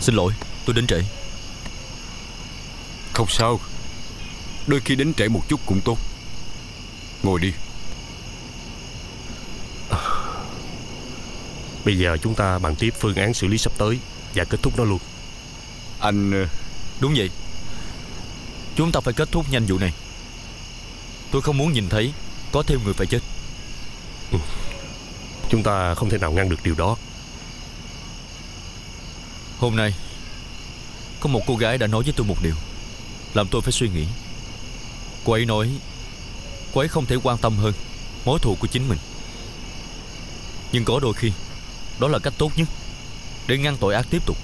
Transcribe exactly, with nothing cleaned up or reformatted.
Xin lỗi, tôi đến trễ. Không sao, đôi khi đến trễ một chút cũng tốt. Ngồi đi. Bây giờ chúng ta bàn tiếp phương án xử lý sắp tới và kết thúc nó luôn. Anh... Đúng vậy. Chúng ta phải kết thúc nhanh vụ này. Tôi không muốn nhìn thấy có thêm người phải chết. Ừ. Chúng ta không thể nào ngăn được điều đó. Hôm nay có một cô gái đã nói với tôi một điều làm tôi phải suy nghĩ. Cô ấy nói cô ấy không thể quan tâm hơn mối thù của chính mình, nhưng có đôi khi đó là cách tốt nhất để ngăn tội ác tiếp tục.